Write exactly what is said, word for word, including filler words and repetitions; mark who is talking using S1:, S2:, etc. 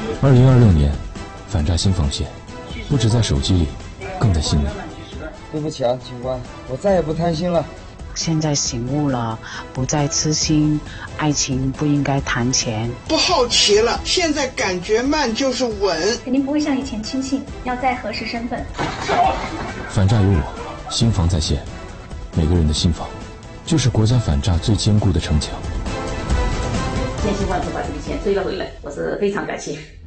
S1: 二零二六年，反诈新防线，不止在手机里，更在心里。
S2: 对不起啊，警官，我再也不贪心了。
S3: 现在醒悟了，不再痴心，爱情不应该谈钱。
S4: 不好奇了，现在感觉慢就是稳，
S5: 肯定不会像以前轻信，要再核实身份。
S1: 反诈有我，心防在线，每个人的心防，就是国家反诈最坚固的城墙。
S6: 千辛万苦把这笔钱追了回来，我是非常感谢。